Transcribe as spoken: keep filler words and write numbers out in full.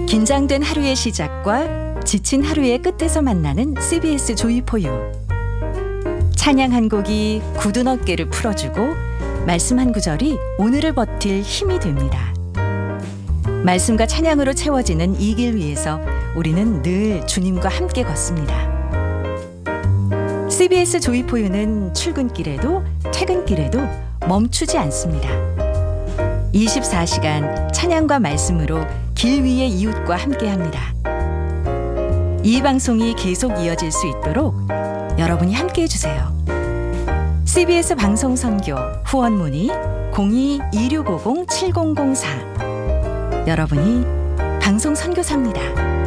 긴장된 하루의 시작과 지친 하루의 끝에서 만나는 씨비에스 조이포유. 찬양 한 곡이 굳은 어깨를 풀어주고 말씀 한 구절이 오늘을 버틸 힘이 됩니다. 말씀과 찬양으로 채워지는 이 길 위에서 우리는 늘 주님과 함께 걷습니다. 씨비에스 조이포유는 출근길에도 퇴근길에도 멈추지 않습니다. 이십사 시간 찬양과 말씀으로 길 위의 이웃과 함께합니다. 이 방송이 계속 이어질 수 있도록 여러분이 함께해 주세요. 씨비에스 방송 선교 후원 문의 공이 이육오공 칠공공사. 여러분이 방송 선교사입니다.